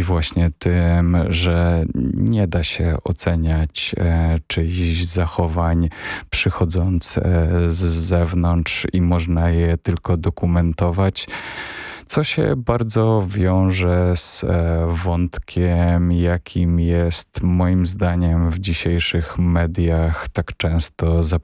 właśnie tym, że nie da się oceniać czyichś zachowań przychodząc z zewnątrz i można je tylko dokumentować, co się bardzo wiąże z wątkiem, jakim jest moim zdaniem w dzisiejszych mediach tak często